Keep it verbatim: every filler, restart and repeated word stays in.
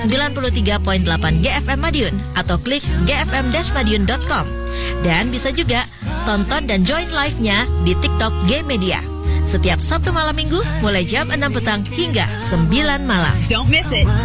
sembilan puluh tiga koma delapan G F M Madiun atau klik g f m dash madiun dot com. Dan bisa juga tonton dan join live-nya di TikTok G Media. Setiap Sabtu malam Minggu mulai jam enam petang hingga sembilan malam. Don't miss it.